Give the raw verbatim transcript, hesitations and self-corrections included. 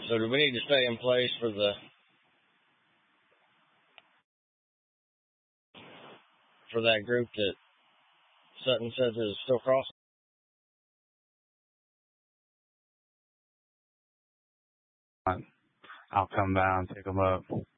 So do we need to stay in place for the for that group that Sutton says is still crossing? I'll come down and pick them up.